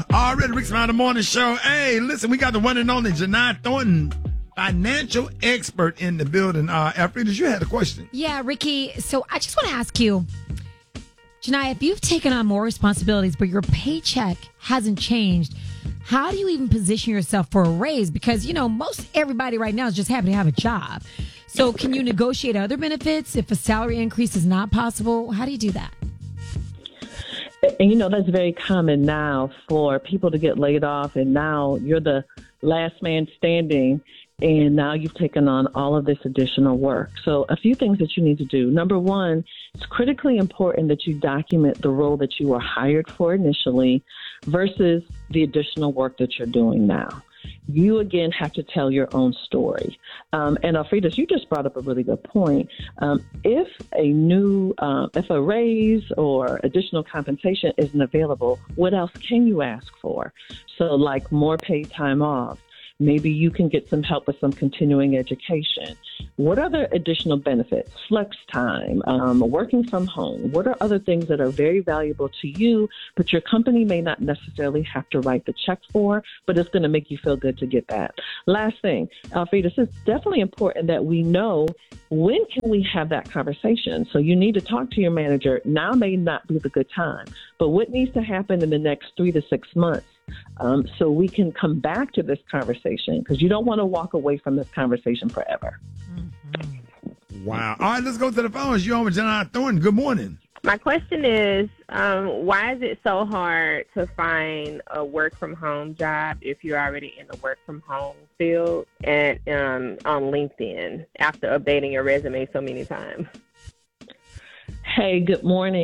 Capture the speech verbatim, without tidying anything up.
Already, Rick's Around the Morning Show. Hey, listen, we got the one and only Janai Thornton, financial expert in the building. Uh, Alfredas, you had a question. Yeah, Ricky. So I just want to ask you, Janai, if you've taken on more responsibilities, but your paycheck hasn't changed, how do you even position yourself for a raise? Because, you know, most everybody right now is just happy to have a job. So can you negotiate other benefits if a salary increase is not possible? How do you do that? And, you know, that's very common now for people to get laid off, and now you're the last man standing, and now you've taken on all of this additional work. So a few things that you need to do. Number one, it's critically important that you document the role that you were hired for initially versus the additional work that you're doing now. You, again, have to tell your own story. Um, and Alfredas, you just brought up a really good point. Um, if a new, uh, if a raise or additional compensation isn't available, what else can you ask for? So like more paid time off. Maybe you can get some help with some continuing education. What other additional benefits? Flex time, um, working from home. What are other things that are very valuable to you, but your company may not necessarily have to write the check for, but it's going to make you feel good to get that. Last thing, Alfredas, it's definitely important that we know when can we have that conversation. So you need to talk to your manager. Now may not be the good time, but what needs to happen in the next three to six months? Um, so we can come back to this conversation, because you don't want to walk away from this conversation forever. Mm-hmm. Wow. All right, let's go to the phones. You're on with Janai Thornton. Good morning. My question is, um, why is it so hard to find a work-from-home job if you're already in the work-from-home field and um, on LinkedIn after updating your resume so many times? Hey, good morning.